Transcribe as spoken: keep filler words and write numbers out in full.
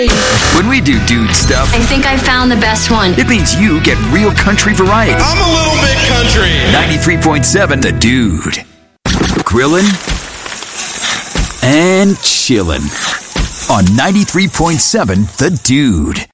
When we do dude stuff, I think I found the best one. it means you get real country variety. I'm a little bit country. ninety-three point seven The Dude. Grillin' and chillin' on ninety-three point seven The Dude.